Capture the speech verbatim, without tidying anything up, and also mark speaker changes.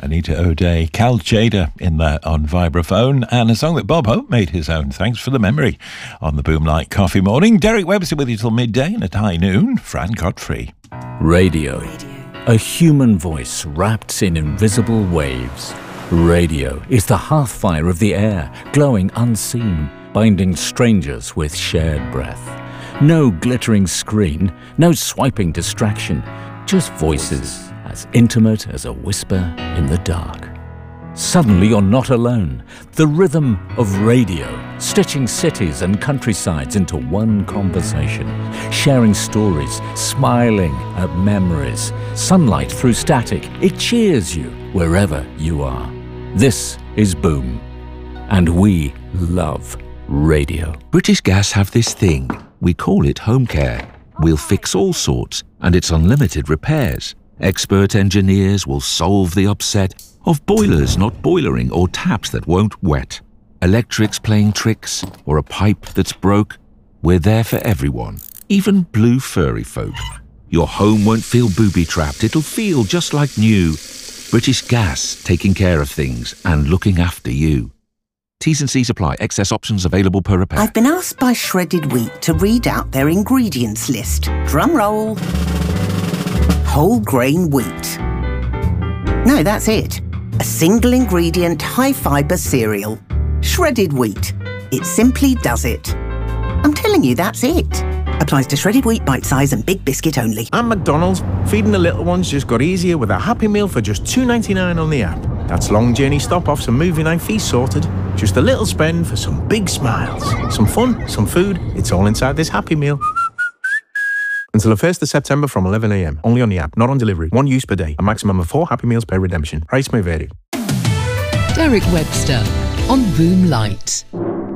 Speaker 1: Anita O'Day, Cal Jada in there on vibraphone, and a song that Bob Hope made his own. Thanks for the memory on the Boomlight Coffee Morning. Derek Webster with you till midday, and at high noon, Fran Godfrey.
Speaker 2: Radio. A human voice wrapped in invisible waves. Radio is the hearthfire of the air, glowing unseen, binding strangers with shared breath. No glittering screen, no swiping distraction, just voices as intimate as a whisper in the dark. Suddenly you're not alone. The rhythm of radio, stitching cities and countrysides into one conversation, sharing stories, smiling at memories. Sunlight through static, it cheers you wherever you are. This is Boom, and we love radio.
Speaker 3: British Gas have this thing. We call it home care. We'll fix all sorts, and it's unlimited repairs. Expert engineers will solve the upset of boilers not boilering or taps that won't wet. Electrics playing tricks or a pipe that's broke. We're there for everyone, even blue furry folk. Your home won't feel booby-trapped. It'll feel just like new. British Gas, taking care of things and looking after you. T's and C's apply. Excess options available per repair.
Speaker 4: I've been asked by Shredded Wheat to read out their ingredients list. Drum roll. Whole grain wheat. No, that's it. A single ingredient, high fibre cereal. Shredded wheat. It simply does it. I'm telling you, that's it. Applies to shredded wheat, bite size and big biscuit only.
Speaker 5: And McDonald's, feeding the little ones just got easier with a Happy Meal for just two ninety-nine on the app. That's long journey stop-offs and movie night fees sorted. Just a little spend for some big smiles. Some fun, some food. It's all inside this Happy Meal. Until the first of September from eleven a m. Only on the app, not on delivery. One use per day. A maximum of four Happy Meals per redemption. Price may vary.
Speaker 6: Derek Webster on Boomlight.